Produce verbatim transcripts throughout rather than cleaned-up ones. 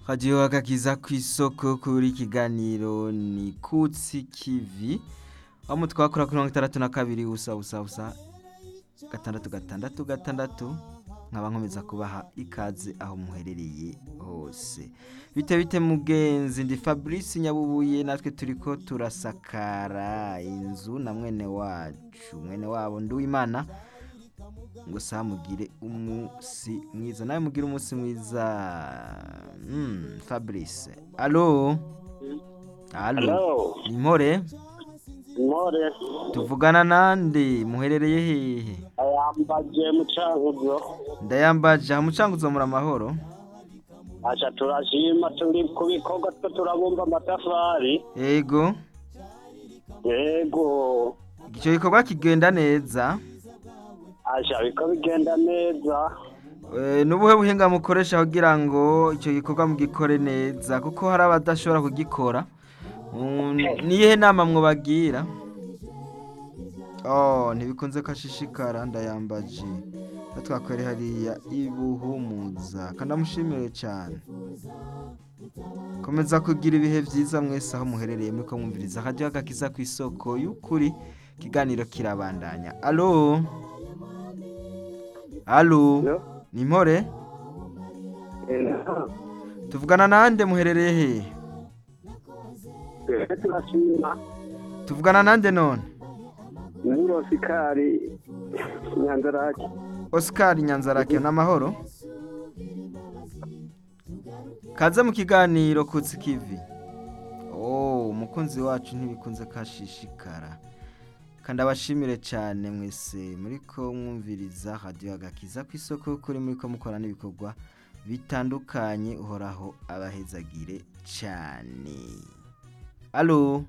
Hadiyo agakiza kw'isoko kuri kiganiro ni Kutsi Kivi aho mutwakora kuri mirongo itandatu na kabiri ubusa busa busa gatandatu gatandatu gatandatu nkaba nkomeza kubaha ikaze aho muherereye hose bite bite mugenzi ndi Fabrice Nyabubuye natwe turiko turasakara inzu na mwene wacu mwene wabo Nduwimana ngo samugire umusi mwiza nawe mugire umusi mwiza. mm, Fabrice allo allo Nimore More tuvugana nande muherereye hehe? ayambaje mucanguzo Ndayambaje ha mucanguzo muri amahoro. acha turashima turi kubikorwa twe turabumba amatafari Ego yego ico gikorwa kigenda neza. acha biko bigenda neza. Eh, nubuhe buhinga mukoresha kugira ngo ico gikorwa mugikore neza kuko hari abadashobora kugikora. Mm, niye nama mwobagira? Oh, ntibikunze kashishikara Ndayambaje. Natwakwere hariya ibuhumuza. Kandamushimire cyane. Komeza kugira ibihe vyiza mwese aho muherereye muri ko mwumviriza hadiyo agakiza kw'isoko y'ukuri kiganiro kirabandanya. Allo Allo Nimore tuvugana nande muherereye he? turashima Tuvugana nande none? Nuro Sikari Nyanzarake Oscar Nyanzarake n'amahoro. Kaze mu kiganiro Kutsi Kivi. Oh, umukunzi wacu ntibikunze kashishikara. Kandi abashimire cyane mwese muriko mwumviriza hadiyo agakiza kw'isoko kuri muriko mukora n'ibikorwa bitandukanye uhoraho abahezagire cyane. Allo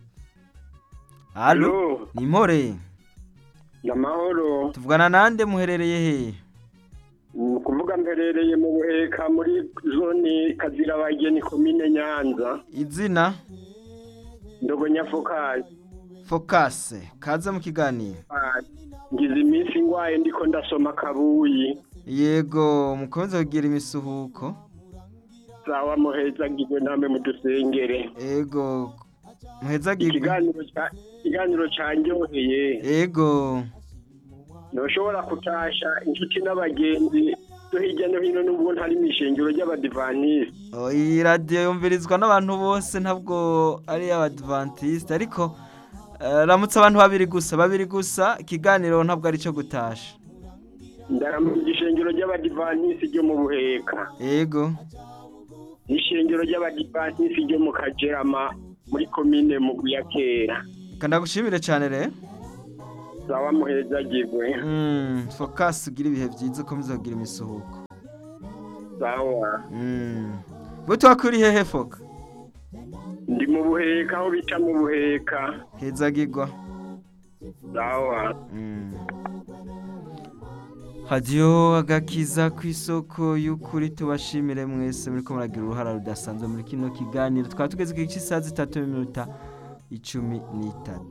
Allo Nimore Namahoro tuvugana nande muherereye he? kuvuga mperereye mu buheka muri zone Kazirabageni komine Nyanza Izina ndogo nyafokaye Focus kaze mu kiganiro. ngize iminsi ngwaye ndiko ndasoma kabuyi. Yego mukomeze kugira imisuhuko. Sawa muhezagirwe namwe mudusengere. Ego muhezagirwe. Ikiganiro ca ikiganiro canyoheye. Ego Noshobora kutasha inshuti n'abagenzi do hirya no hino n'ubwo ntari mishengero ry'abadivantiste. oh, iyi radio yumvirizwa n'abantu bose ntabwo ari abadventiste ariko uh, ramutse abantu babiri gusa babiri gusa ikiganiro ntabwo ari cyo gutasha. Ndaramutse ishengero ry'abadivantiste ryo mu buheka. Ego ishengero ry'abadivantiste ryo mu Kajerama muri komine mu Guyakera. Kanda gushimire cyane re. Sawa muhezagirwe. Mm, Focus ugira ibihe byiza komeza kugira imisuhuko. Sawa. Mm. Butwa kuri hehe Foka? Ndi mu buheka aho bita mu buheka. Hezagirwa. Sawa. Mm. Hadiyo agakiza kw'isoko y'ukuri tubashimire mwese muriko muragira uruhara rudasanzwe muri kino kiganiro twatugeze ku isaha zitatu n'iminota icumi n'itatu.